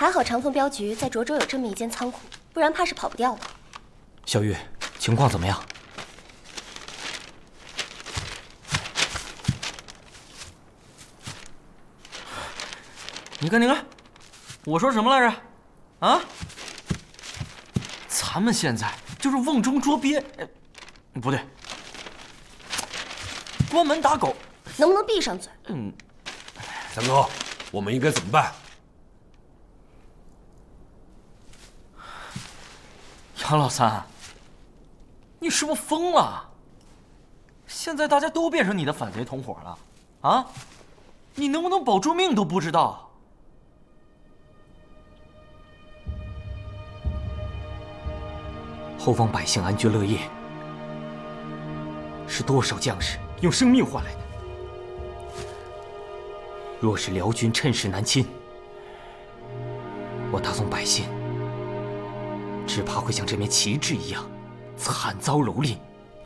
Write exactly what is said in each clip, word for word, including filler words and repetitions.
还好长风镖局在涿州有这么一间仓库，不然怕是跑不掉了。 小玉，情况怎么样？ 你看，你看，我说什么来着？啊？咱们现在就是瓮中捉鳖，不对，关门打狗。 能不能闭上嘴？ 嗯， 三哥，我们应该怎么办？ 杨老三，你是不是疯了？现在大家都变成你的反贼同伙了，啊？你能不能保住命都不知道。 后方百姓安居乐业，是多少将士用生命换来的。若是辽军趁势南侵，我大宋百姓只怕会像这面旗帜一样惨遭蹂躏。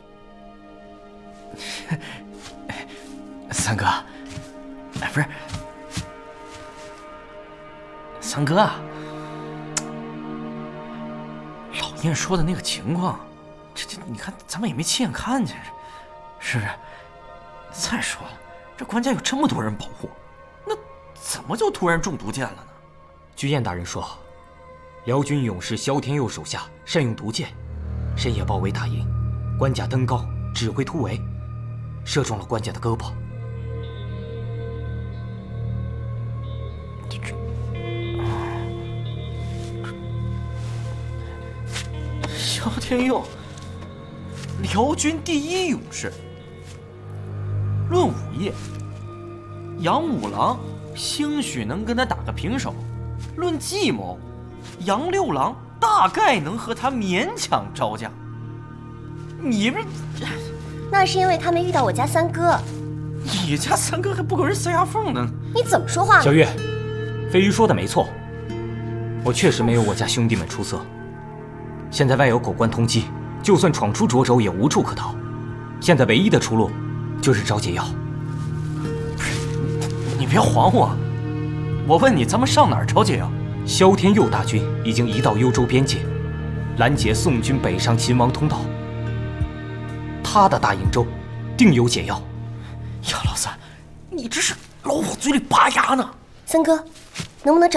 三哥，哎，不是，三哥啊，老燕说的那个情况，这这，你看咱们也没亲眼看见，是不是？再说了，这关家有这么多人保护，那怎么就突然中毒箭了呢？ 居燕大人说，辽军勇士萧天佑手下善用毒箭，深夜包围大营，关甲登高指挥突围，射中了关家的胳膊。 萧天佑，辽军第一勇士。论武艺，杨五郎兴许能跟他打个平手；论计谋，杨六郎大概能和他勉强招架。你们， 那是因为他没遇到我家三哥。 你家三哥还不够人塞牙缝呢。 你怎么说话呢？ 小月，飞鱼说的没错，我确实没有我家兄弟们出色。现在外有狗官通缉，就算闯出涿州也无处可逃。现在唯一的出路就是找解药。 不是，你别晃我。我问你，咱们上哪儿找解药？ 萧天佑大军已经移到幽州边界，拦截宋军北上秦王通道。他的大营州定有解药。 杨老三，你这是老虎嘴里拔牙呢。 三哥，能不能找